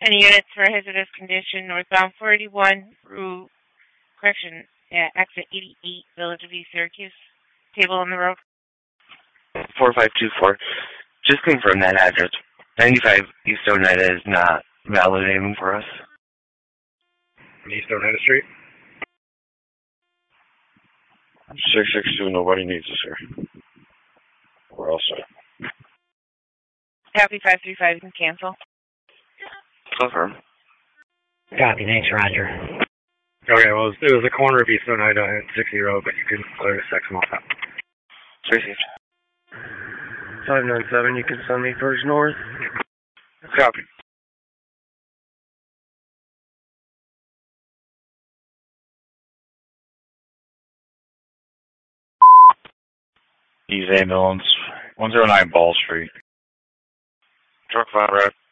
Any units for hazardous condition northbound 481 through exit 88, Village of East Syracuse. Table on the road. 4524. Just confirm that address. 95 East Oneida is not validating for us. East Oneida Street? 662, nobody needs us here. We're all set. Copy 535, you can cancel. Confirm. Copy, thanks, Roger. Okay, well, it was the corner of East Oneida and 60 Road, but you can clear the section off that. Received. 597, you can send me first north. Copy. East Ambulance, 109 Ball Street. Truck 5 road.